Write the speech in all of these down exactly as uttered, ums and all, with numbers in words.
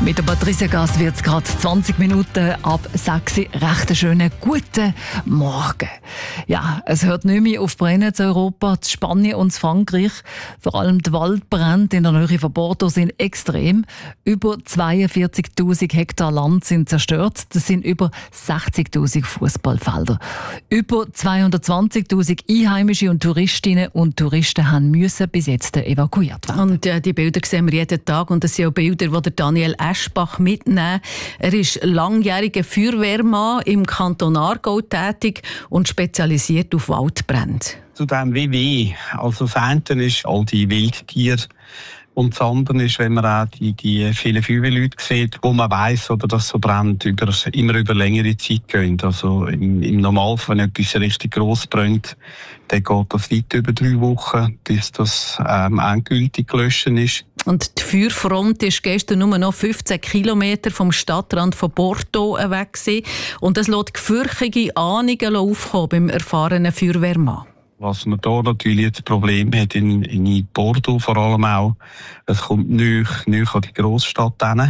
Mit der Patricia Gass wird es gerade zwanzig Minuten ab sechs Uhr. Recht einen schönen guten Morgen. Ja, es hört nicht mehr auf Brennen zu Europa. Die Spanien und Frankreich, vor allem die Waldbrände in der Nähe von Bordeaux, sind extrem. Über zweiundvierzigtausend Hektar Land sind zerstört. Das sind über sechzigtausend Fußballfelder. Über zweihundertzwanzigtausend Einheimische und Touristinnen und Touristen haben müssen bis jetzt evakuiert werden. Und äh, die Bilder sehen wir jeden Tag. Und das sind auch Bilder, die der Daniel Eschbach mitnehmen. Er ist langjähriger Feuerwehrmann im Kanton Aargau tätig und spezialisiert auf Waldbrände. Zu dem W W. Also das eine ist all die Wildtiere. Und das andere ist, wenn man auch die, die vielen Feuerwehrleute sieht, wo man weiss, oder dass so Brände über, immer über längere Zeit gehen. Also im, im Normalfall, wenn etwas richtig gross brennt, dann geht das weit über drei Wochen, bis das ähm, endgültig gelöscht ist. Und die Feuerfront ist gestern nur noch fünfzehn Kilometer vom Stadtrand von Bordeaux weg gewesen. Und das lässt gefürchtige Ahnungen aufkommen beim erfahrenen Feuerwehrmann. Was man da natürlich das Problem hat, in, in Bordeaux vor allem auch, es kommt näher, näher an die Grossstadt hin.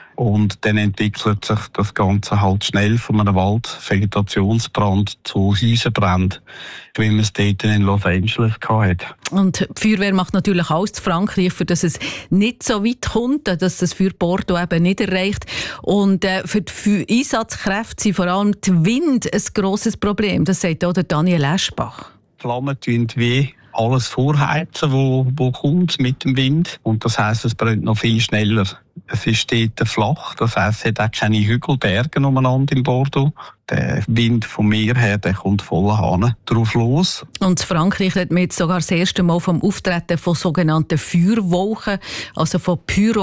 Und dann entwickelt sich das Ganze halt schnell von einem Wald-Vegetationsbrand zu Häuserbrand, wie man es dort in Los Angeles hatte. Und die Feuerwehr macht natürlich alles in Frankreich, für dass es nicht so weit kommt, dass das für Bordeaux eben nicht erreicht. Und äh, für die Einsatzkräfte sind vor allem die Wind ein grosses Problem. Das sagt auch der Daniel Eschbach. Flammen tun wie alles vorheizen, wo, wo kommt mit dem Wind. Und das heisst, es brennt noch viel schneller. Es ist dort flach, das heisst, es hat auch keine Hügel, Berge umeinander in Bordeaux. Der Wind vom Meer her, der kommt voll Hahn drauf los. Und in Frankreich hat man jetzt sogar das erste Mal vom Auftreten von sogenannten Feuerwolken, also von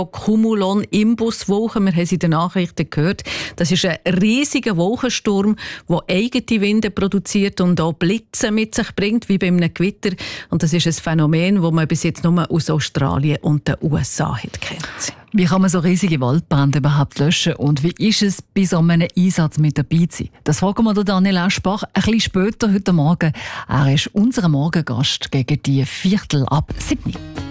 Pyrocumulon-Imbuswolken. Wir haben es in den Nachrichten gehört. Das ist ein riesiger Wolkensturm, der eigene Winde produziert und auch Blitze mit sich bringt, wie bei einem Gewitter. Und das ist ein Phänomen, das man bis jetzt nur aus Australien und den U S A hat kennt. Wie kann man so riesige Waldbrände überhaupt löschen und wie ist es, bei so einem Einsatz mit dabei zu sein? Das fragen wir Daniel Eschbach ein bisschen später heute Morgen. Er ist unser Morgengast gegen die Viertel ab sieben.